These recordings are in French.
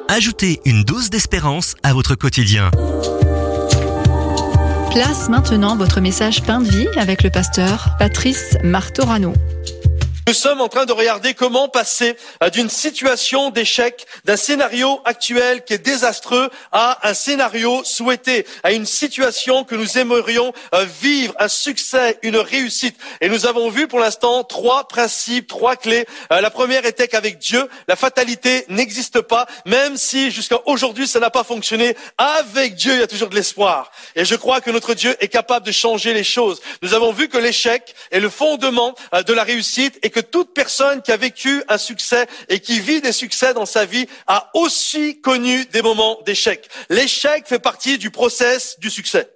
Ajoutez une dose d'espérance à votre quotidien. Place maintenant votre message Pain de vie avec le pasteur Patrice Martorano. Nous sommes en train de regarder comment passer d'une situation d'échec, d'un scénario actuel qui est désastreux à un scénario souhaité, à une situation que nous aimerions vivre, un succès, une réussite. Et nous avons vu pour l'instant 3 principes, 3 clés. La première était qu'avec Dieu, la fatalité n'existe pas, même si jusqu'à aujourd'hui ça n'a pas fonctionné. Avec Dieu, il y a toujours de l'espoir. Et je crois que notre Dieu est capable de changer les choses. Nous avons vu que l'échec est le fondement de la réussite et que toute personne qui a vécu un succès et qui vit des succès dans sa vie a aussi connu des moments d'échec. L'échec fait partie du process du succès.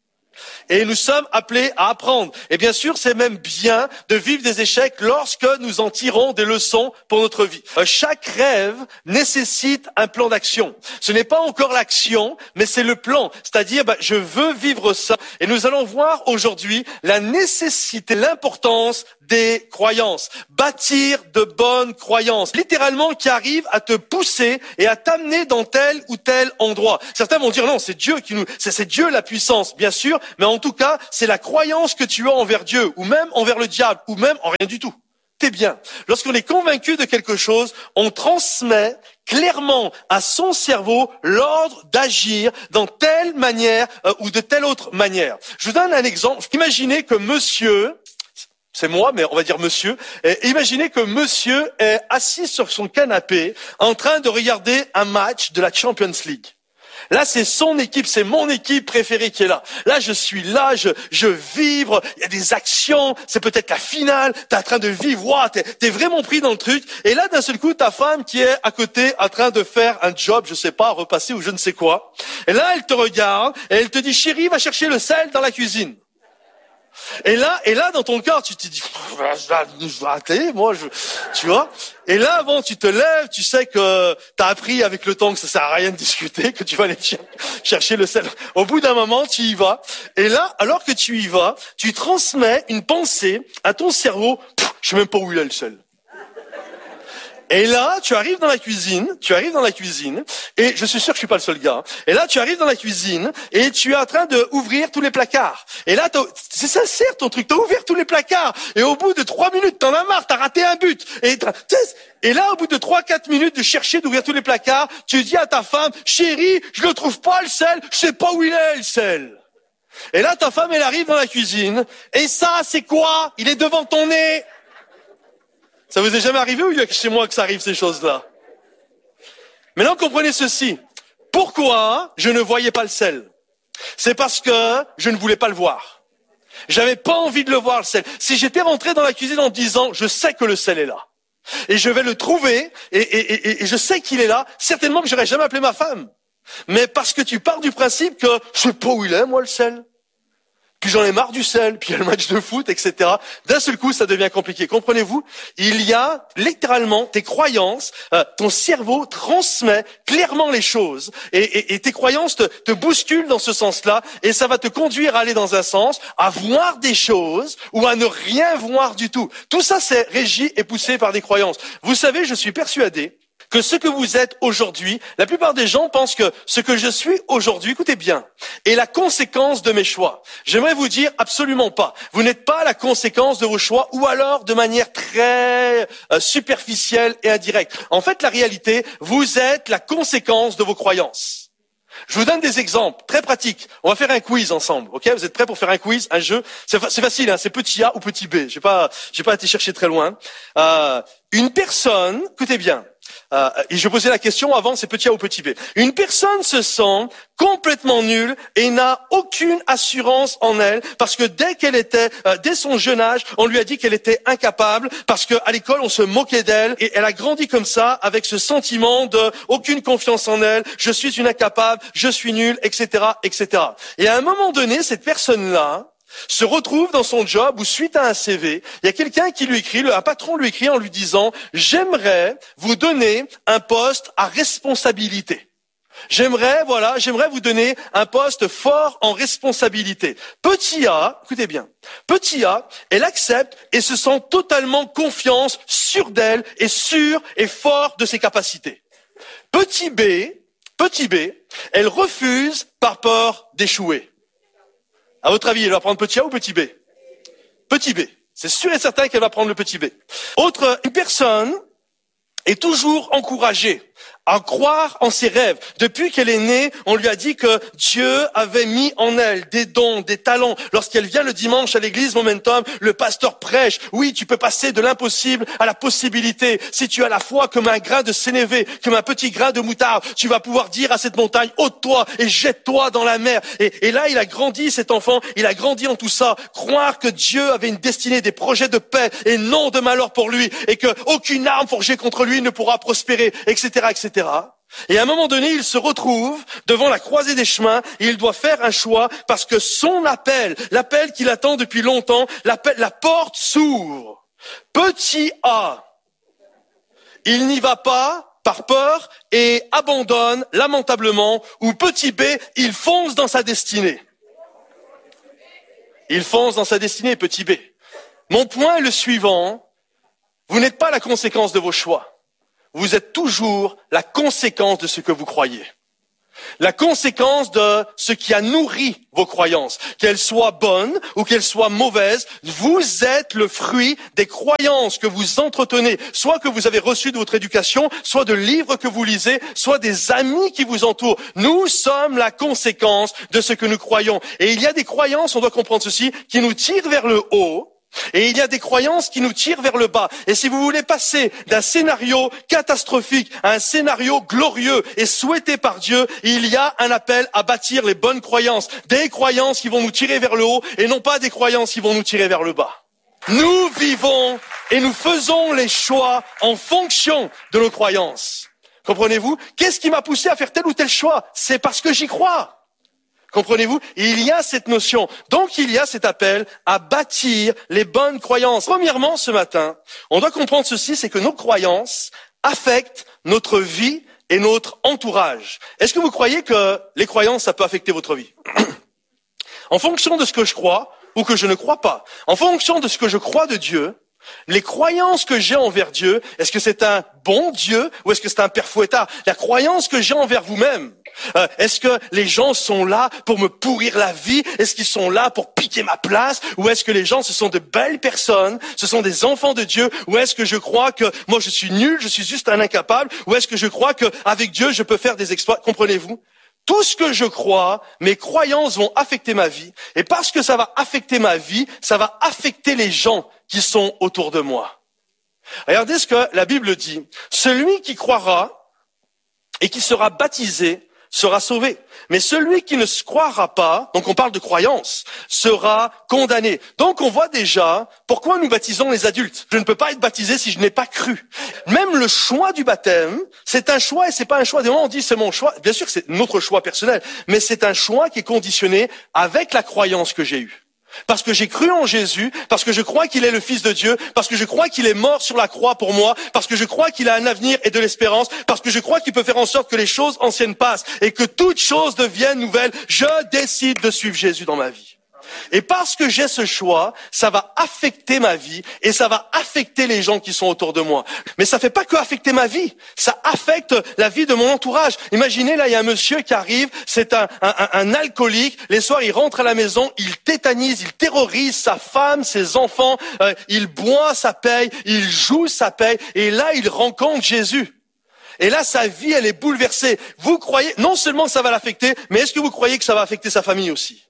Et nous sommes appelés à apprendre. Et bien sûr, c'est même bien de vivre des échecs lorsque nous en tirons des leçons pour notre vie. Chaque rêve nécessite un plan d'action. Ce n'est pas encore l'action, mais c'est le plan. C'est-à-dire, je veux vivre ça. Et nous allons voir aujourd'hui la nécessité, l'importance des croyances. Bâtir de bonnes croyances. Littéralement, qui arrivent à te pousser et à t'amener dans tel ou tel endroit. Certains vont dire non, c'est Dieu c'est Dieu la puissance, bien sûr, mais en tout cas, c'est la croyance que tu as envers Dieu, ou même envers le diable, ou même en rien du tout. T'es bien. Lorsqu'on est convaincu de quelque chose, on transmet clairement à son cerveau l'ordre d'agir dans telle manière ou de telle autre manière. Je vous donne un exemple. Imaginez que monsieur, c'est moi, mais on va dire monsieur, imaginez que monsieur est assis sur son canapé en train de regarder un match de la Champions League. Là, c'est son équipe, c'est mon équipe préférée qui est là. Là, je suis là, je vibre, il y a des actions, c'est peut-être la finale, t'es en train de vivre, wow, t'es vraiment pris dans le truc. Et là, d'un seul coup, ta femme qui est à côté, en train de faire un job, je sais pas, repasser ou je ne sais quoi. Et là, elle te regarde et elle te dit, chérie, va chercher le sel dans la cuisine. Et là, dans ton cœur, tu te dis, je vais rater, moi, tu vois. Et là, avant, tu te lèves, tu sais que t'as appris avec le temps que ça sert à rien de discuter, que tu vas aller chercher le sel. Au bout d'un moment, tu y vas. Et là, alors que tu y vas, tu transmets une pensée à ton cerveau, je sais même pas où il est le sel. Et là, tu arrives dans la cuisine, et je suis sûr que je suis pas le seul gars. Et là, tu arrives dans la cuisine, et tu es en train de ouvrir tous les placards. Et là, c'est sincère ton truc, t'as ouvert tous les placards. Et au bout de 3 minutes, t'en as marre, t'as raté un but. Et là, au bout de 3-4 minutes de chercher d'ouvrir tous les placards, tu dis à ta femme, chérie, je ne trouve pas le sel, je sais pas où il est le sel. Et là, ta femme, elle arrive dans la cuisine, et ça, c'est quoi? Il est devant ton nez. Ça vous est jamais arrivé ou il y a que chez moi que ça arrive ces choses-là? Maintenant, comprenez ceci. Pourquoi je ne voyais pas le sel? C'est parce que je ne voulais pas le voir. J'avais pas envie de le voir, le sel. Si j'étais rentré dans la cuisine en me disant, je sais que le sel est là, et je vais le trouver, et je sais qu'il est là, certainement que j'aurais jamais appelé ma femme. Mais parce que tu pars du principe que je sais pas où il est, moi, le sel. Puis j'en ai marre du sel, puis il y a le match de foot, etc. D'un seul coup, ça devient compliqué. Comprenez-vous? Il y a littéralement tes croyances, ton cerveau transmet clairement les choses, et tes croyances te bousculent dans ce sens-là, et ça va te conduire à aller dans un sens, à voir des choses, ou à ne rien voir du tout. Tout ça, c'est régi et poussé par des croyances. Vous savez, je suis persuadé que ce que vous êtes aujourd'hui, la plupart des gens pensent que ce que je suis aujourd'hui, écoutez bien, est la conséquence de mes choix. J'aimerais vous dire absolument pas. Vous n'êtes pas la conséquence de vos choix, ou alors de manière très superficielle et indirecte. En fait, la réalité, vous êtes la conséquence de vos croyances. Je vous donne des exemples très pratiques. On va faire un quiz ensemble, ok? Vous êtes prêts pour faire un quiz, un jeu? C'est facile, hein, c'est petit A ou petit B. J'ai pas été chercher très loin. Une personne, écoutez bien, et je posais la question avant, c'est petit A ou petit B. Une personne se sent complètement nulle et n'a aucune assurance en elle parce que dès son jeune âge, on lui a dit qu'elle était incapable parce qu'à l'école, on se moquait d'elle et elle a grandi comme ça avec ce sentiment de aucune confiance en elle, je suis une incapable, je suis nulle, etc., etc. Et à un moment donné, cette personne-là se retrouve dans son job où suite à un CV, il y a quelqu'un qui lui écrit, un patron lui écrit en lui disant « J'aimerais vous donner un poste à responsabilité. J'aimerais vous donner un poste fort en responsabilité. » Petit A, écoutez bien, petit A, elle accepte et se sent totalement confiance, sûre d'elle et sûre et forte de ses capacités. Petit B, elle refuse par peur d'échouer. À votre avis, elle va prendre petit A ou petit B? Petit B. C'est sûr et certain qu'elle va prendre le petit B. Une personne est toujours encouragée à croire en ses rêves. Depuis qu'elle est née, on lui a dit que Dieu avait mis en elle des dons, des talents. Lorsqu'elle vient le dimanche à l'église Momentum, le pasteur prêche. Oui, tu peux passer de l'impossible à la possibilité. Si tu as la foi comme un grain de sénévé, comme un petit grain de moutarde, tu vas pouvoir dire à cette montagne, ôte-toi et jette-toi dans la mer. Et là, il a grandi, cet enfant, il a grandi en tout ça. Croire que Dieu avait une destinée, des projets de paix et non de malheur pour lui, et que aucune arme forgée contre lui ne pourra prospérer, etc., etc. Et à un moment donné, il se retrouve devant la croisée des chemins et il doit faire un choix parce que son l'appel qu'il attend depuis longtemps, la porte s'ouvre. Petit A, il n'y va pas par peur et abandonne lamentablement, ou petit B, il fonce dans sa destinée. Il fonce dans sa destinée, petit B. Mon point est le suivant, vous n'êtes pas la conséquence de vos choix. Vous êtes toujours la conséquence de ce que vous croyez. La conséquence de ce qui a nourri vos croyances. Qu'elles soient bonnes ou qu'elles soient mauvaises, vous êtes le fruit des croyances que vous entretenez, soit que vous avez reçues de votre éducation, soit de livres que vous lisez, soit des amis qui vous entourent. Nous sommes la conséquence de ce que nous croyons. Et il y a des croyances, on doit comprendre ceci, qui nous tirent vers le haut, et il y a des croyances qui nous tirent vers le bas. Et si vous voulez passer d'un scénario catastrophique à un scénario glorieux et souhaité par Dieu, il y a un appel à bâtir les bonnes croyances. Des croyances qui vont nous tirer vers le haut et non pas des croyances qui vont nous tirer vers le bas. Nous vivons et nous faisons les choix en fonction de nos croyances. Comprenez-vous? Qu'est-ce qui m'a poussé à faire tel ou tel choix? C'est parce que j'y crois. Comprenez-vous? Il y a cette notion. Donc, il y a cet appel à bâtir les bonnes croyances. Premièrement, ce matin, on doit comprendre ceci, c'est que nos croyances affectent notre vie et notre entourage. Est-ce que vous croyez que les croyances, ça peut affecter votre vie? En fonction de ce que je crois ou que je ne crois pas, en fonction de ce que je crois de Dieu, les croyances que j'ai envers Dieu, est-ce que c'est un bon Dieu ou est-ce que c'est un père fouettard? La croyance que j'ai envers vous-même, est-ce que les gens sont là pour me pourrir la vie? Est-ce qu'ils sont là pour piquer ma place? Ou est-ce que les gens, ce sont de belles personnes? Ce sont des enfants de Dieu? Ou est-ce que je crois que moi je suis nul, je suis juste un incapable? Ou est-ce que je crois qu'avec Dieu je peux faire des exploits? Comprenez-vous? Tout ce que je crois, mes croyances vont affecter ma vie. Et parce que ça va affecter ma vie, ça va affecter les gens qui sont autour de moi. Regardez ce que la Bible dit. Celui qui croira et qui sera baptisé sera sauvé. Mais celui qui ne se croira pas, donc on parle de croyance, sera condamné. Donc on voit déjà pourquoi nous baptisons les adultes. Je ne peux pas être baptisé si je n'ai pas cru. Même le choix du baptême, c'est un choix et c'est pas un choix. Des moments on dit c'est mon choix. Bien sûr que c'est notre choix personnel, mais c'est un choix qui est conditionné avec la croyance que j'ai eue. Parce que j'ai cru en Jésus, parce que je crois qu'il est le Fils de Dieu, parce que je crois qu'il est mort sur la croix pour moi, parce que je crois qu'il a un avenir et de l'espérance, parce que je crois qu'il peut faire en sorte que les choses anciennes passent et que toute chose devienne nouvelle. Je décide de suivre Jésus dans ma vie. Et parce que j'ai ce choix, ça va affecter ma vie et ça va affecter les gens qui sont autour de moi. Mais ça fait pas que affecter ma vie, ça affecte la vie de mon entourage. Imaginez, là, il y a un monsieur qui arrive, c'est un alcoolique. Les soirs, il rentre à la maison, il tétanise, il terrorise sa femme, ses enfants, il boit sa paye, il joue sa paye. Et là, il rencontre Jésus. Et là, sa vie, elle est bouleversée. Vous croyez, non seulement ça va l'affecter, mais est-ce que vous croyez que ça va affecter sa famille aussi?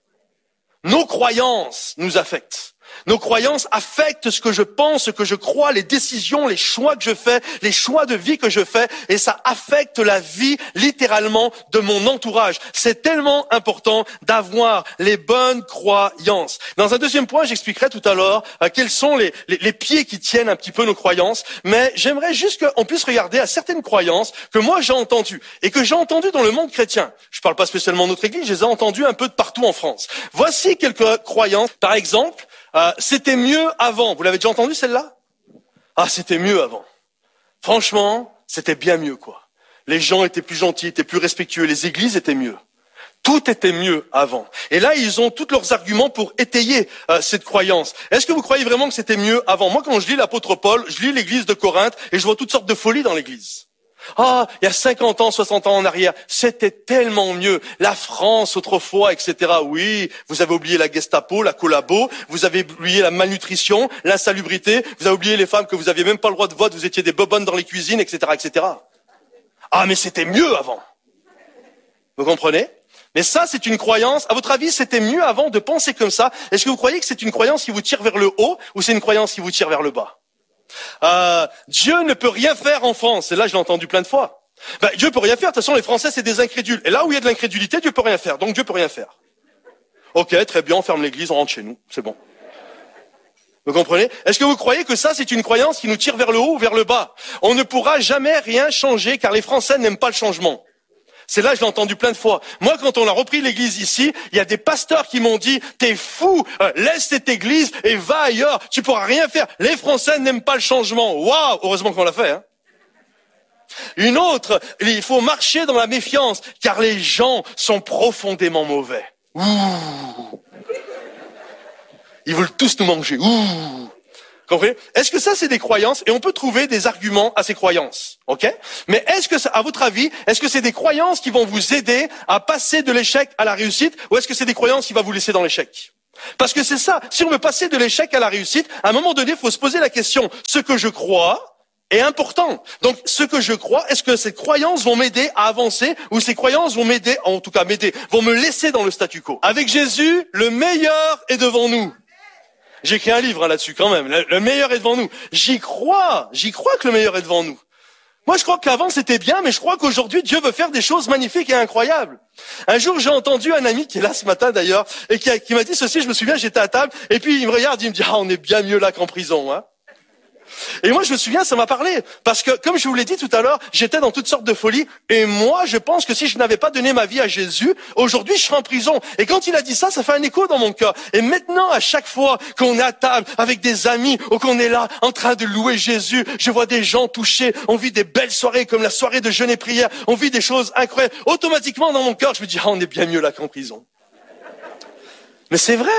Nos croyances nous affectent. Nos croyances affectent ce que je pense, ce que je crois, les décisions, les choix que je fais, les choix de vie que je fais, et ça affecte la vie littéralement de mon entourage. C'est tellement important d'avoir les bonnes croyances. Dans un deuxième point, j'expliquerai tout à l'heure quels sont les pieds qui tiennent un petit peu nos croyances, mais j'aimerais juste qu'on puisse regarder à certaines croyances que moi j'ai entendues, et que j'ai entendues dans le monde chrétien. Je ne parle pas spécialement de notre église, je les ai entendues un peu de partout en France. Voici quelques croyances. Par exemple, c'était mieux avant. Vous l'avez déjà entendu celle-là? Ah, c'était mieux avant. Franchement, c'était bien mieux, quoi. Les gens étaient plus gentils, étaient plus respectueux, les églises étaient mieux. Tout était mieux avant. Et là, ils ont tous leurs arguments pour étayer cette croyance. Est-ce que vous croyez vraiment que c'était mieux avant? Moi, quand je lis l'apôtre Paul, je lis l'église de Corinthe et je vois toutes sortes de folies dans l'église. Ah, il y a 50 ans, 60 ans en arrière, c'était tellement mieux. La France autrefois, etc. Oui, vous avez oublié la Gestapo, la collabo, vous avez oublié la malnutrition, l'insalubrité, vous avez oublié les femmes que vous aviez même pas le droit de vote, vous étiez des bobonnes dans les cuisines, etc., etc. Ah, mais c'était mieux avant. Vous comprenez? Mais ça, c'est une croyance. À votre avis, c'était mieux avant de penser comme ça? Est-ce que vous croyez que c'est une croyance qui vous tire vers le haut ou c'est une croyance qui vous tire vers le bas? Dieu ne peut rien faire en France. Et là, je l'ai entendu plein de fois. Dieu peut rien faire. De toute façon, les Français, c'est des incrédules. Et là où il y a de l'incrédulité, Dieu peut rien faire. Donc Dieu peut rien faire. Ok, très bien, on ferme l'église, on rentre chez nous. C'est bon. Vous comprenez? Est-ce que vous croyez que ça, c'est une croyance qui nous tire vers le haut ou vers le bas? On ne pourra jamais rien changer car les Français n'aiment pas le changement. C'est là, je l'ai entendu plein de fois. Moi, quand on a repris l'église ici, il y a des pasteurs qui m'ont dit, t'es fou, laisse cette église et va ailleurs, tu pourras rien faire. Les Français n'aiment pas le changement. Waouh, heureusement qu'on l'a fait, hein. Une autre, il faut marcher dans la méfiance, car les gens sont profondément mauvais. Ouh. Ils veulent tous nous manger. Ouh. Comprenez? Est-ce que ça, c'est des croyances? Et on peut trouver des arguments à ces croyances. Ok? Mais est-ce que, à votre avis, est-ce que c'est des croyances qui vont vous aider à passer de l'échec à la réussite? Ou est-ce que c'est des croyances qui vont vous laisser dans l'échec? Parce que c'est ça. Si on veut passer de l'échec à la réussite, à un moment donné, il faut se poser la question. Ce que je crois est important. Donc, ce que je crois, est-ce que ces croyances vont m'aider à avancer ou ces croyances vont m'aider, en tout cas m'aider, vont me laisser dans le statu quo? Avec Jésus, le meilleur est devant nous. J'ai écrit un livre là-dessus quand même. Le meilleur est devant nous. J'y crois que le meilleur est devant nous. Moi, je crois qu'avant c'était bien, mais je crois qu'aujourd'hui Dieu veut faire des choses magnifiques et incroyables. Un jour, j'ai entendu un ami qui est là ce matin d'ailleurs et qui m'a dit ceci. Je me souviens, j'étais à table et puis il me regarde, il me dit on est bien mieux là qu'en prison, hein. Et moi, je me souviens, ça m'a parlé. Parce que, comme je vous l'ai dit tout à l'heure, j'étais dans toutes sortes de folies. Et moi, je pense que si je n'avais pas donné ma vie à Jésus, aujourd'hui, je serais en prison. Et quand il a dit ça, ça fait un écho dans mon cœur. Et maintenant, à chaque fois qu'on est à table avec des amis ou qu'on est là en train de louer Jésus, je vois des gens touchés. On vit des belles soirées comme la soirée de jeûne et prière. On vit des choses incroyables. Automatiquement, dans mon cœur, je me dis, on est bien mieux là qu'en prison. Mais c'est vrai.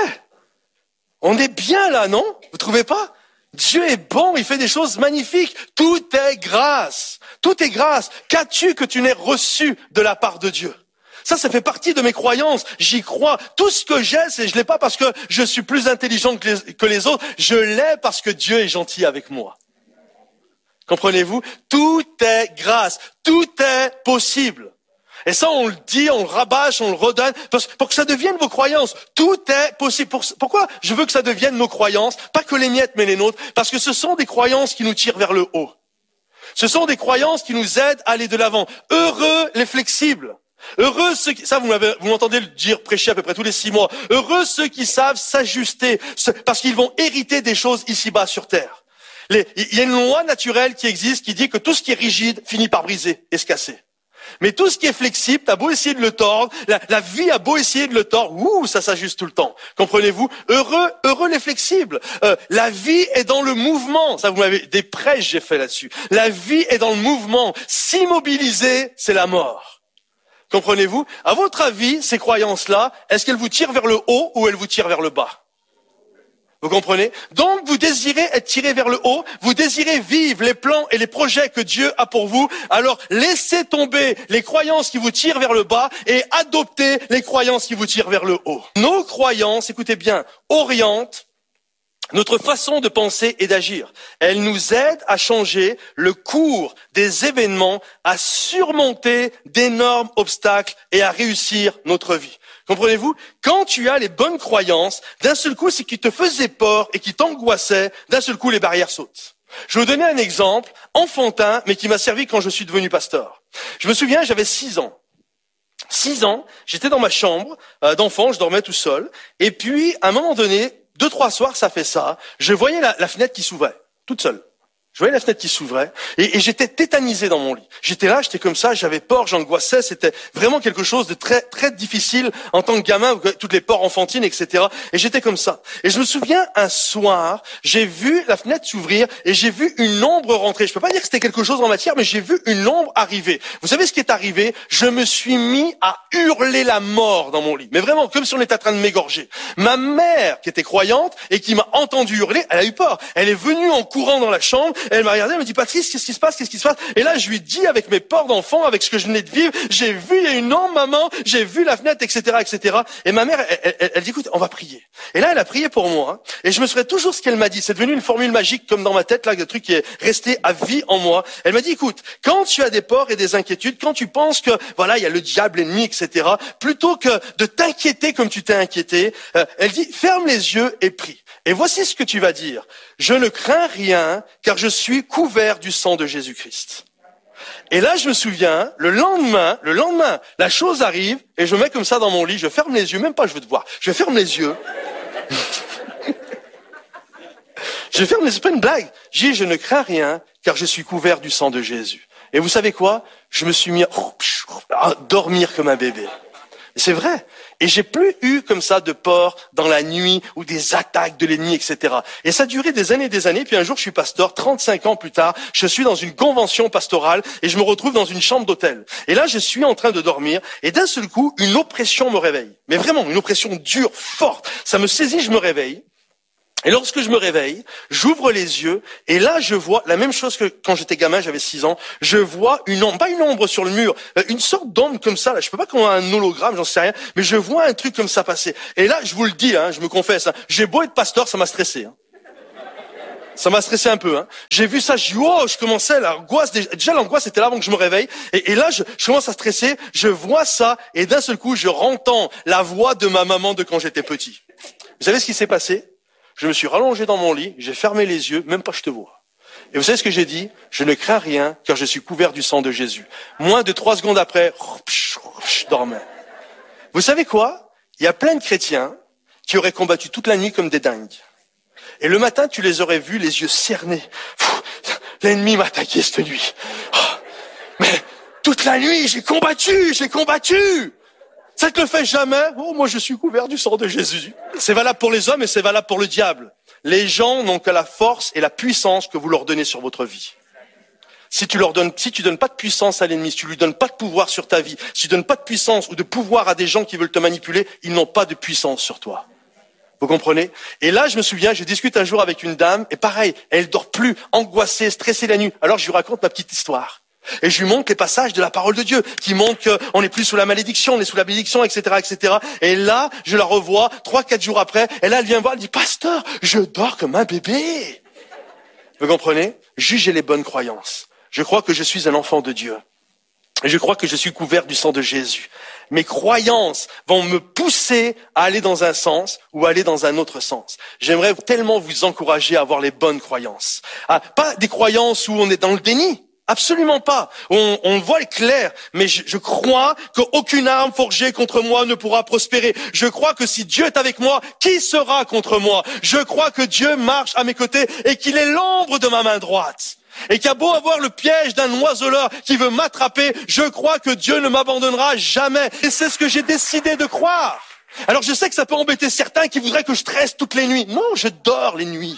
On est bien là, non? Vous trouvez pas? Dieu est bon, il fait des choses magnifiques. Tout est grâce. Tout est grâce. Qu'as-tu que tu n'aies reçu de la part de Dieu? Ça fait partie de mes croyances. J'y crois. Tout ce que j'ai, je l'ai pas parce que je suis plus intelligent que les autres. Je l'ai parce que Dieu est gentil avec moi. Comprenez-vous? Tout est grâce. Tout est possible. Et ça, on le dit, on le rabâche, on le redonne, pour que ça devienne vos croyances. Tout est possible. Pourquoi je veux que ça devienne nos croyances? Pas que les miettes, mais les nôtres. Parce que ce sont des croyances qui nous tirent vers le haut. Ce sont des croyances qui nous aident à aller de l'avant. Heureux les flexibles. Heureux ceux qui, ça vous m'entendez le dire, prêcher à peu près tous les 6 mois. Heureux ceux qui savent s'ajuster, parce qu'ils vont hériter des choses ici-bas sur terre. Il y a une loi naturelle qui existe qui dit que tout ce qui est rigide finit par briser et se casser. Mais tout ce qui est flexible, t'as beau essayer de le tordre, la vie a beau essayer de le tordre, ça s'ajuste tout le temps. Comprenez-vous? Heureux les flexibles. La vie est dans le mouvement. Ça, vous m'avez des prêches, j'ai fait là-dessus. La vie est dans le mouvement. S'immobiliser, c'est la mort. Comprenez-vous? À votre avis, ces croyances-là, est-ce qu'elles vous tirent vers le haut ou elles vous tirent vers le bas? Vous comprenez? Donc, vous désirez être tiré vers le haut, vous désirez vivre les plans et les projets que Dieu a pour vous, alors laissez tomber les croyances qui vous tirent vers le bas et adoptez les croyances qui vous tirent vers le haut. Nos croyances, écoutez bien, orientent notre façon de penser et d'agir. Elles nous aident à changer le cours des événements, à surmonter d'énormes obstacles et à réussir notre vie. Comprenez-vous? Quand tu as les bonnes croyances, d'un seul coup, ce qui te faisait peur et qui t'angoissait, d'un seul coup, les barrières sautent. Je vais vous donner un exemple enfantin, mais qui m'a servi quand je suis devenu pasteur. Je me souviens, j'avais 6 ans. 6 ans, j'étais dans ma chambre d'enfant, je dormais tout seul. Et puis, à un moment donné, 2-3 soirs, ça fait ça, je voyais la fenêtre qui s'ouvrait, toute seule. Je voyais la fenêtre qui s'ouvrait et j'étais tétanisé dans mon lit. J'étais là, j'étais comme ça, j'avais peur, j'angoissais. C'était vraiment quelque chose de très très difficile en tant que gamin, toutes les peurs enfantines, etc. Et j'étais comme ça. Et je me souviens, un soir, j'ai vu la fenêtre s'ouvrir et j'ai vu une ombre rentrer. Je peux pas dire que c'était quelque chose en matière, mais j'ai vu une ombre arriver. Vous savez ce qui est arrivé? Je me suis mis à hurler la mort dans mon lit. Mais vraiment, comme si on était en train de m'égorger. Ma mère, qui était croyante et qui m'a entendu hurler, elle a eu peur. Elle est venue en courant dans la chambre. Et elle m'a regardé, elle me dit, Patrice, qu'est-ce qui se passe? Et là, je lui dis avec mes peurs d'enfant, avec ce que je venais de vivre, j'ai vu, il y a une ombre, maman, j'ai vu la fenêtre, etc. Et ma mère, elle dit, écoute, on va prier. Et là, elle a prié pour moi. Et je me souviens toujours ce qu'elle m'a dit. C'est devenu une formule magique comme dans ma tête, là, le truc qui est resté à vie en moi. Elle m'a dit, écoute, quand tu as des peurs et des inquiétudes, quand tu penses que, voilà, il y a le diable, l'ennemi, etc., plutôt que de t'inquiéter comme tu t'es inquiété, elle dit, ferme les yeux et prie. Et voici ce que tu vas dire. Je ne crains rien, car je suis couvert du sang de Jésus-Christ. Et là, je me souviens, le lendemain, la chose arrive, et je me mets comme ça dans mon lit, je ferme les yeux, même pas je veux te voir, je ferme les yeux. Je ferme les yeux, c'est pas une blague. Je dis, je ne crains rien, car je suis couvert du sang de Jésus. Et vous savez quoi? Je me suis mis à dormir comme un bébé. C'est vrai. Et j'ai plus eu comme ça de peur dans la nuit ou des attaques de l'ennemi, etc. Et ça a duré des années. Puis un jour, je suis pasteur, 35 ans plus tard, je suis dans une convention pastorale et je me retrouve dans une chambre d'hôtel. Et là, je suis en train de dormir et d'un seul coup, une oppression me réveille. Mais vraiment, une oppression dure, forte. Ça me saisit, je me réveille. Et lorsque je me réveille, j'ouvre les yeux et là je vois la même chose que quand j'étais gamin, j'avais 6 ans. Je vois une ombre, pas une ombre sur le mur, une sorte d'ombre comme ça. Là, je peux pas qu'on a un hologramme, j'en sais rien, mais je vois un truc comme ça passer. Et là, je vous le dis, je me confesse, j'ai beau être pasteur, ça m'a stressé. Ça m'a stressé un peu. J'ai vu ça, je commençais l'angoisse. Déjà l'angoisse était là avant que je me réveille. Et là, je commence à stresser. Je vois ça et d'un seul coup, je entends la voix de ma maman de quand j'étais petit. Vous savez ce qui s'est passé? Je me suis rallongé dans mon lit, j'ai fermé les yeux, même pas je te vois. Et vous savez ce que j'ai dit? Je ne crains rien, car je suis couvert du sang de Jésus. Moins de 3 secondes après, je dormais. Vous savez quoi? Il y a plein de chrétiens qui auraient combattu toute la nuit comme des dingues. Et le matin, tu les aurais vus, les yeux cernés. L'ennemi m'a attaqué cette nuit. Mais toute la nuit, j'ai combattu. Ça te le fait jamais? Oh, moi je suis couvert du sang de Jésus. C'est valable pour les hommes et c'est valable pour le diable. Les gens n'ont que la force et la puissance que vous leur donnez sur votre vie. Si tu donnes pas de puissance à l'ennemi, si tu lui donnes pas de pouvoir sur ta vie, si tu donnes pas de puissance ou de pouvoir à des gens qui veulent te manipuler, ils n'ont pas de puissance sur toi. Vous comprenez? Et là, je me souviens, je discute un jour avec une dame et pareil, elle dort plus, angoissée, stressée la nuit. Alors je lui raconte ma petite histoire. Et je lui montre les passages de la parole de Dieu, qui montrent qu'on n'est plus sous la malédiction, on est sous la bénédiction, etc. Et là, je la revois 3-4 jours après, et là, elle vient me voir, elle dit, pasteur, je dors comme un bébé. Vous comprenez? Jugez les bonnes croyances. Je crois que je suis un enfant de Dieu. Et je crois que je suis couvert du sang de Jésus. Mes croyances vont me pousser à aller dans un sens ou à aller dans un autre sens. J'aimerais tellement vous encourager à avoir les bonnes croyances. Pas des croyances où on est dans le déni. Absolument pas. On voit clair, mais je crois qu'aucune arme forgée contre moi ne pourra prospérer. Je crois que si Dieu est avec moi, qui sera contre moi? Je crois que Dieu marche à mes côtés et qu'il est l'ombre de ma main droite. Et qu'il y a beau avoir le piège d'un oiseleur qui veut m'attraper, je crois que Dieu ne m'abandonnera jamais. Et c'est ce que j'ai décidé de croire. Alors je sais que ça peut embêter certains qui voudraient que je stresse toutes les nuits. Non, je dors les nuits.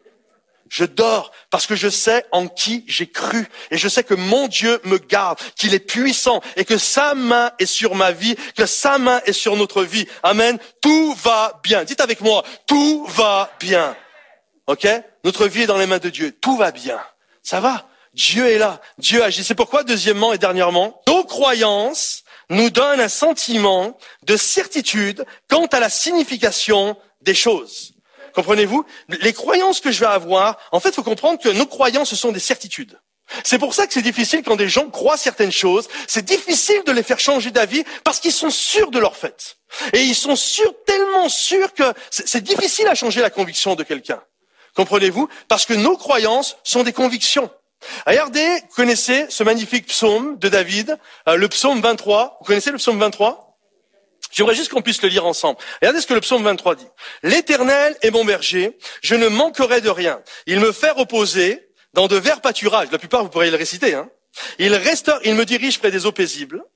Je dors parce que je sais en qui j'ai cru et je sais que mon Dieu me garde, qu'il est puissant et que sa main est sur ma vie, que sa main est sur notre vie. Amen. Tout va bien. Dites avec moi, tout va bien. Ok? Notre vie est dans les mains de Dieu. Tout va bien. Ça va. Dieu est là. Dieu agit. C'est pourquoi, deuxièmement et dernièrement, nos croyances nous donnent un sentiment de certitude quant à la signification des choses. Comprenez-vous? Les croyances que je vais avoir, en fait, il faut comprendre que nos croyances, ce sont des certitudes. C'est pour ça que c'est difficile quand des gens croient certaines choses. C'est difficile de les faire changer d'avis parce qu'ils sont sûrs de leur fait. Et ils sont tellement sûrs que c'est difficile à changer la conviction de quelqu'un. Comprenez-vous? Parce que nos croyances sont des convictions. Regardez, vous connaissez ce magnifique psaume de David, le psaume 23. Vous connaissez le psaume 23? J'aimerais juste qu'on puisse le lire ensemble. Regardez ce que le psaume 23 dit. L'Éternel est mon berger, je ne manquerai de rien. Il me fait reposer dans de verts pâturages. La plupart, vous pourriez le réciter, Il me dirige près des eaux paisibles.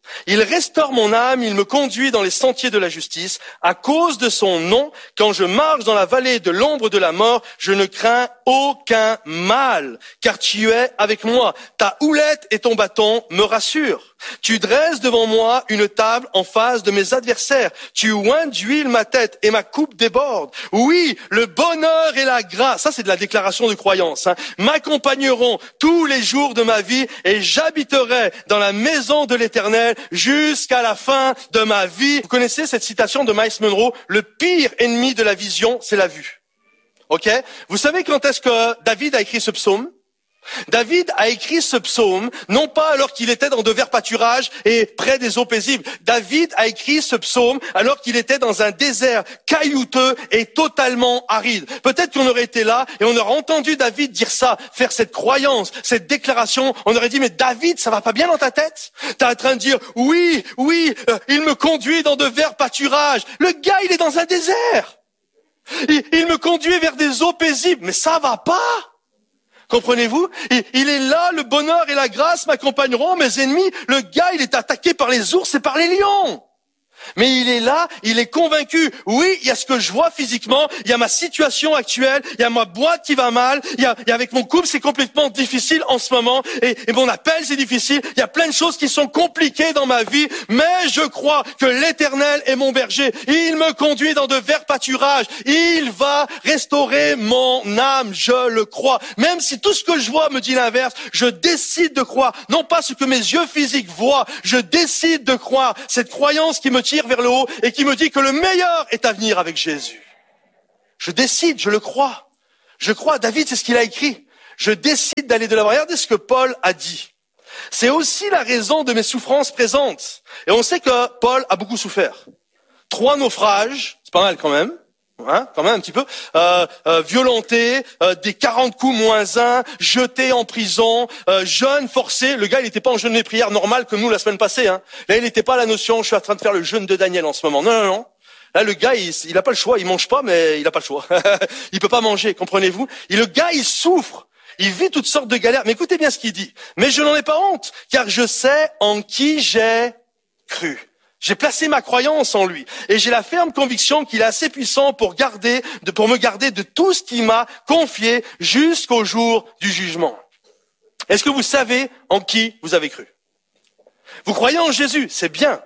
Il restaure mon âme, il me conduit dans les sentiers de la justice. À cause de son nom, quand je marche dans la vallée de l'ombre de la mort, je ne crains aucun mal, car tu es avec moi. Ta houlette et ton bâton me rassurent. Tu dresses devant moi une table en face de mes adversaires. Tu oins d'huile ma tête et ma coupe déborde. Oui, le bonheur et la grâce, ça c'est de la déclaration de croyance, m'accompagneront tous les jours de ma vie et j'habiterai dans la maison de l'Éternel jusqu'à la fin de ma vie. Vous connaissez cette citation de Miles Monroe, le pire ennemi de la vision, c'est la vue. Ok? Vous savez quand est-ce que David a écrit ce psaume? David a écrit ce psaume, non pas alors qu'il était dans de verts pâturages et près des eaux paisibles. David a écrit ce psaume alors qu'il était dans un désert caillouteux et totalement aride. Peut-être qu'on aurait été là et on aurait entendu David dire ça, faire cette croyance, cette déclaration. On aurait dit, mais David, ça va pas bien dans ta tête? T'es en train de dire, oui, il me conduit dans de verts pâturages. Le gars, il est dans un désert. Il me conduit vers des eaux paisibles. Mais ça va pas. Comprenez-vous? Il est là, le bonheur et la grâce m'accompagneront, mes ennemis. Le gars, il est attaqué par les ours et par les lions. Mais il est là, il est convaincu. Oui, il y a ce que je vois physiquement, il y a ma situation actuelle, il y a ma boîte qui va mal, il y a avec mon couple, c'est complètement difficile en ce moment, et mon appel, c'est difficile. Il y a plein de choses qui sont compliquées dans ma vie, mais je crois que l'Éternel est mon berger. Il me conduit dans de verts pâturages. Il va restaurer mon âme, je le crois. Même si tout ce que je vois me dit l'inverse, je décide de croire. Non pas ce que mes yeux physiques voient, je décide de croire. Cette croyance qui me tire vers le haut et qui me dit que le meilleur est à venir avec Jésus. Je décide, je le crois. Je crois, David, c'est ce qu'il a écrit. Je décide d'aller de l'avant. Regardez ce que Paul a dit. C'est aussi la raison de mes souffrances présentes. Et on sait que Paul a beaucoup souffert. 3 naufrages, c'est pas mal quand même. Quand même un petit peu, violenté, des 40 coups moins 1, jeté en prison, jeûne forcé. Le gars, il n'était pas en jeûne et prière normal comme nous la semaine passée. Là, il n'était pas à la notion, je suis en train de faire le jeûne de Daniel en ce moment. Non. Là, le gars, il a pas le choix. Il mange pas, mais il a pas le choix. Il peut pas manger, comprenez-vous? Et le gars, il souffre. Il vit toutes sortes de galères. Mais écoutez bien ce qu'il dit. Mais je n'en ai pas honte, car je sais en qui j'ai cru. J'ai placé ma croyance en lui et j'ai la ferme conviction qu'il est assez puissant pour me garder de tout ce qu'il m'a confié jusqu'au jour du jugement. Est-ce que vous savez en qui vous avez cru? Vous croyez en Jésus, c'est bien.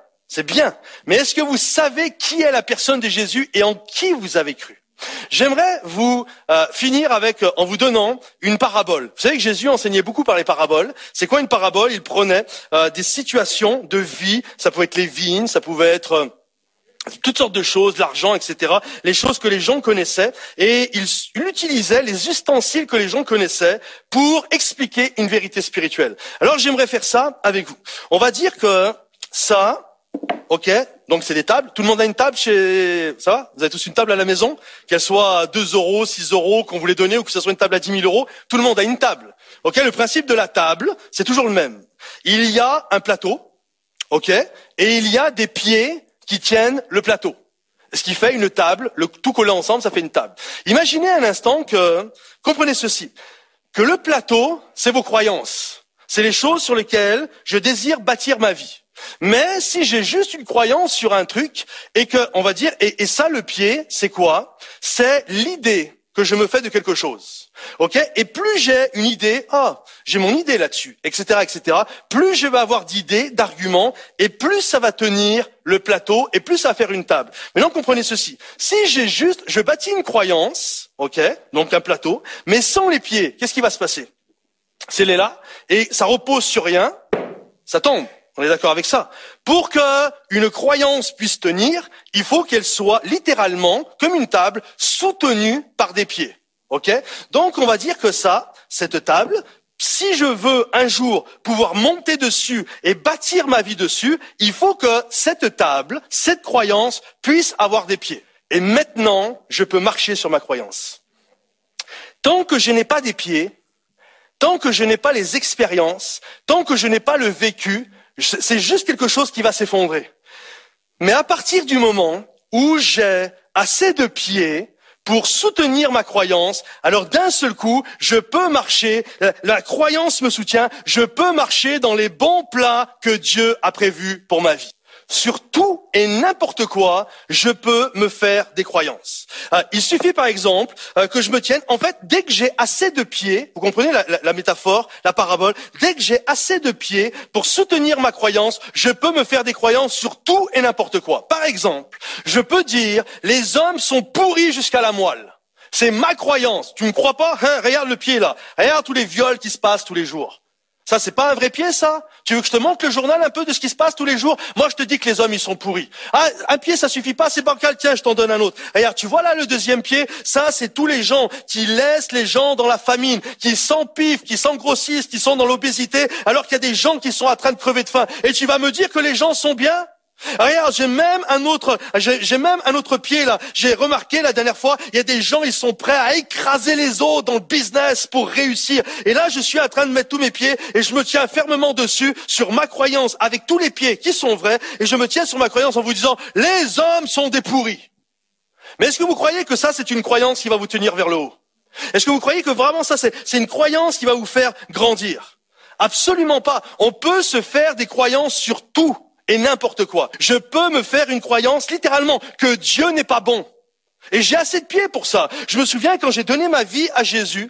Mais est-ce que vous savez qui est la personne de Jésus et en qui vous avez cru? J'aimerais vous finir en vous donnant une parabole. Vous savez que Jésus enseignait beaucoup par les paraboles. C'est quoi une parabole? Il prenait des situations de vie, ça pouvait être les vignes, ça pouvait être toutes sortes de choses, l'argent, etc. Les choses que les gens connaissaient, et il utilisait les ustensiles que les gens connaissaient pour expliquer une vérité spirituelle. Alors j'aimerais faire ça avec vous. On va dire que ça... Ok, donc c'est des tables. Tout le monde a une table chez... Ça va? Vous avez tous une table à la maison? Qu'elle soit à 2 euros, 6 euros, qu'on vous les donne, ou que ce soit une table à 10 000 euros. Tout le monde a une table. Ok, le principe de la table, c'est toujours le même. Il y a un plateau, ok, et il y a des pieds qui tiennent le plateau. Ce qui fait une table, tout collé ensemble, ça fait une table. Imaginez un instant comprenez ceci, que le plateau, c'est vos croyances. C'est les choses sur lesquelles je désire bâtir ma vie. Mais si j'ai juste une croyance sur un truc et que, on va dire, et ça, le pied, c'est quoi? C'est l'idée que je me fais de quelque chose. Ok? Et plus j'ai une idée, j'ai mon idée là-dessus, etc., plus je vais avoir d'idées, d'arguments, et plus ça va tenir le plateau, et plus ça va faire une table. Maintenant, comprenez ceci. Si je bâtis une croyance, ok? Donc un plateau, mais sans les pieds, qu'est-ce qui va se passer? C'est là, et ça repose sur rien, ça tombe. On est d'accord avec ça. Pour qu'une croyance puisse tenir, il faut qu'elle soit littéralement, comme une table, soutenue par des pieds. Ok? Donc, on va dire que cette table, si je veux un jour pouvoir monter dessus et bâtir ma vie dessus, il faut que cette table, cette croyance, puisse avoir des pieds. Et maintenant, je peux marcher sur ma croyance. Tant que je n'ai pas des pieds, tant que je n'ai pas les expériences, tant que je n'ai pas le vécu, c'est juste quelque chose qui va s'effondrer. Mais à partir du moment où j'ai assez de pieds pour soutenir ma croyance, alors d'un seul coup, je peux marcher, la croyance me soutient, je peux marcher dans les bons plans que Dieu a prévus pour ma vie. Sur tout et n'importe quoi, je peux me faire des croyances. Il suffit par exemple que je me tienne, en fait, dès que j'ai assez de pieds, vous comprenez la métaphore, la parabole, dès que j'ai assez de pieds pour soutenir ma croyance, je peux me faire des croyances sur tout et n'importe quoi. Par exemple, je peux dire, les hommes sont pourris jusqu'à la moelle. C'est ma croyance. Tu me crois pas? Regarde le pied là. Regarde tous les viols qui se passent tous les jours. Ça, c'est pas un vrai pied, ça? Tu veux que je te montre le journal un peu de ce qui se passe tous les jours? Moi, je te dis que les hommes, ils sont pourris. Ah, un pied, ça suffit pas, c'est bancal, tiens, je t'en donne un autre. Regarde, tu vois là le deuxième pied? Ça, c'est tous les gens qui laissent les gens dans la famine, qui s'empiffent, qui s'engrossissent, qui sont dans l'obésité, alors qu'il y a des gens qui sont en train de crever de faim. Et tu vas me dire que les gens sont bien? Regarde, j'ai même un autre pied là. J'ai remarqué la dernière fois, il y a des gens, ils sont prêts à écraser les autres dans le business pour réussir. Et là, je suis en train de mettre tous mes pieds et je me tiens fermement dessus sur ma croyance avec tous les pieds qui sont vrais et je me tiens sur ma croyance en vous disant, les hommes sont des pourris. Mais est-ce que vous croyez que ça, c'est une croyance qui va vous tenir vers le haut? Est-ce que vous croyez que vraiment ça, c'est une croyance qui va vous faire grandir? Absolument pas. On peut se faire des croyances sur tout et n'importe quoi. Je peux me faire une croyance, littéralement, que Dieu n'est pas bon. Et j'ai assez de pieds pour ça. Je me souviens quand j'ai donné ma vie à Jésus,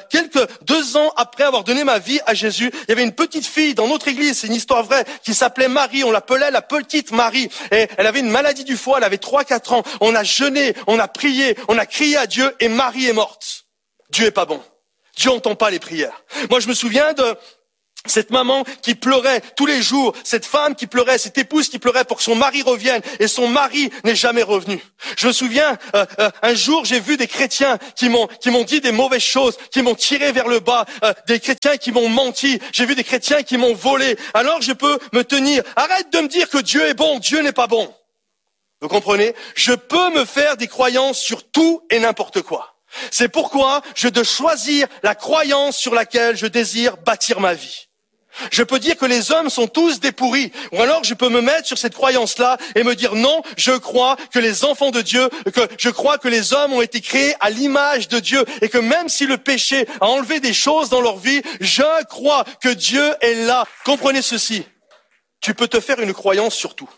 2 ans après avoir donné ma vie à Jésus, il y avait une petite fille dans notre église, c'est une histoire vraie, qui s'appelait Marie, on l'appelait la petite Marie. Et elle avait une maladie du foie, elle avait 3-4 ans. On a jeûné, on a prié, on a crié à Dieu et Marie est morte. Dieu est pas bon. Dieu n'entend pas les prières. Moi, je me souviens de cette maman qui pleurait tous les jours, cette femme qui pleurait, cette épouse qui pleurait pour que son mari revienne et son mari n'est jamais revenu. Je me souviens, un jour j'ai vu des chrétiens qui m'ont dit des mauvaises choses, qui m'ont tiré vers le bas, des chrétiens qui m'ont menti, j'ai vu des chrétiens qui m'ont volé. Alors je peux me tenir, arrête de me dire que Dieu est bon, Dieu n'est pas bon. Vous comprenez? Je peux me faire des croyances sur tout et n'importe quoi. C'est pourquoi je dois choisir la croyance sur laquelle je désire bâtir ma vie. Je peux dire que les hommes sont tous des pourris, ou alors je peux me mettre sur cette croyance-là et me dire non, je crois que les enfants de Dieu, je crois que les hommes ont été créés à l'image de Dieu et que même si le péché a enlevé des choses dans leur vie, je crois que Dieu est là. Comprenez ceci, tu peux te faire une croyance sur tout.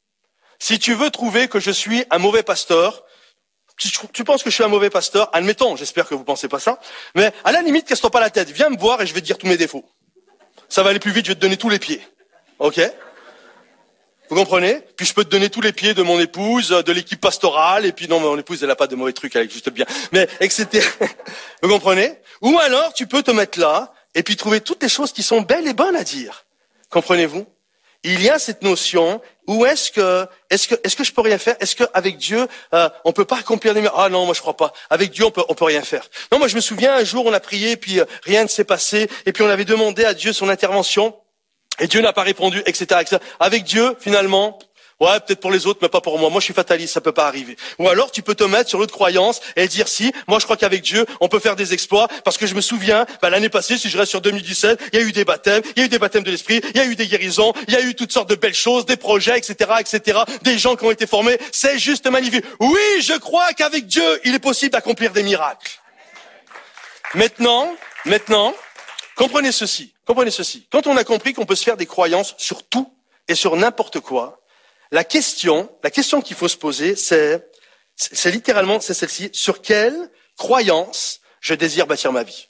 Si tu veux trouver que je suis un mauvais pasteur, si tu penses que je suis un mauvais pasteur, admettons, j'espère que vous pensez pas ça, mais à la limite, casse-toi pas la tête, viens me voir et je vais te dire tous mes défauts. Ça va aller plus vite, je vais te donner tous les pieds. Ok? Vous comprenez? Puis je peux te donner tous les pieds de mon épouse, de l'équipe pastorale, et puis non, mon épouse, elle a pas de mauvais trucs, elle est juste bien. Mais, etc. Vous comprenez? Ou alors, tu peux te mettre là, et puis trouver toutes les choses qui sont belles et bonnes à dire. Comprenez-vous? Il y a cette notion où est-ce que je peux rien faire? Est-ce qu'avec Dieu, on peut pas accomplir des miracles? Ah non, moi je crois pas. Avec Dieu, on peut rien faire. Non, moi je me souviens un jour, on a prié, puis rien ne s'est passé, et puis on avait demandé à Dieu son intervention, et Dieu n'a pas répondu, etc., etc. Avec Dieu, finalement, ouais, peut-être pour les autres, mais pas pour moi. Moi, je suis fataliste, ça peut pas arriver. Ou alors, tu peux te mettre sur l'autre croyance et dire si, moi, je crois qu'avec Dieu, on peut faire des exploits, parce que je me souviens, l'année passée, si je reste sur 2017, il y a eu des baptêmes de l'esprit, il y a eu des guérisons, il y a eu toutes sortes de belles choses, des projets, etc., etc., des gens qui ont été formés. C'est juste magnifique. Oui, je crois qu'avec Dieu, il est possible d'accomplir des miracles. Maintenant, comprenez ceci. Quand on a compris qu'on peut se faire des croyances sur tout et sur n'importe quoi, la question qu'il faut se poser, c'est littéralement, c'est celle-ci. Sur quelle croyance je désire bâtir ma vie?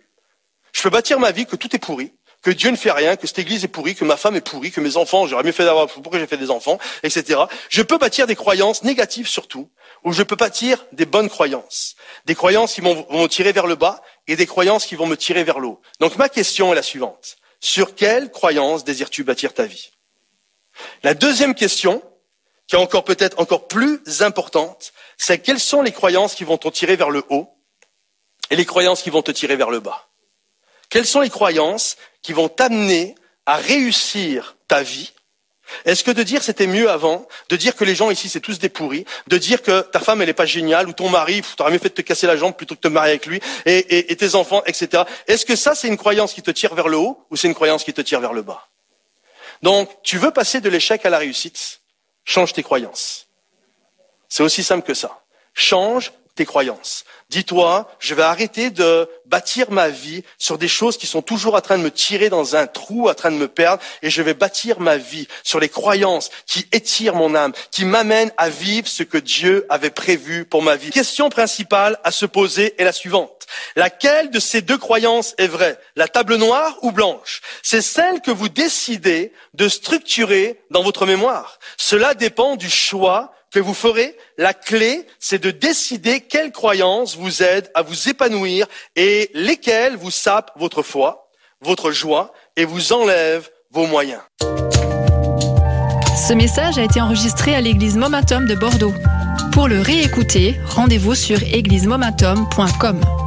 Je peux bâtir ma vie que tout est pourri, que Dieu ne fait rien, que cette église est pourrie, que ma femme est pourrie, que mes enfants, j'aurais mieux fait d'avoir, pourquoi j'ai fait des enfants, etc. Je peux bâtir des croyances négatives surtout, ou je peux bâtir des bonnes croyances. Des croyances qui vont me tirer vers le bas et des croyances qui vont me tirer vers le haut. Donc ma question est la suivante. Sur quelle croyance désires-tu bâtir ta vie? La deuxième question, qui est peut-être encore plus importante, c'est quelles sont les croyances qui vont te tirer vers le haut et les croyances qui vont te tirer vers le bas? Quelles sont les croyances qui vont t'amener à réussir ta vie? Est-ce que de dire c'était mieux avant, de dire que les gens ici c'est tous des pourris, de dire que ta femme elle est pas géniale ou ton mari t'aurais mieux fait de te casser la jambe plutôt que de te marier avec lui et tes enfants, etc. Est-ce que ça c'est une croyance qui te tire vers le haut ou c'est une croyance qui te tire vers le bas? Donc, tu veux passer de l'échec à la réussite, change tes croyances. C'est aussi simple que ça. Change tes croyances. Dis-toi, je vais arrêter de bâtir ma vie sur des choses qui sont toujours en train de me tirer dans un trou, en train de me perdre, et je vais bâtir ma vie sur les croyances qui étirent mon âme, qui m'amènent à vivre ce que Dieu avait prévu pour ma vie. Question principale à se poser est la suivante. Laquelle de ces deux croyances est vraie? La table noire ou blanche? C'est celle que vous décidez de structurer dans votre mémoire. Cela dépend du choix que vous ferez. La clé, c'est de décider quelles croyances vous aident à vous épanouir et lesquelles vous sapent votre foi, votre joie et vous enlèvent vos moyens. Ce message a été enregistré à l'église Momentum de Bordeaux. Pour le réécouter, rendez-vous sur églisemomentum.com.